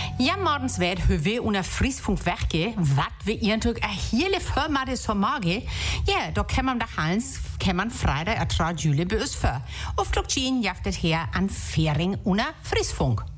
Ja, morgens wird wir unter Friesfunk weggehen, was wir irgendwie hele Firma des Sommerge. Ja, da kann man Freitag at Radio Jule bei uns für. Auf Druckchen jaftet her an Fering unter Friesfunk.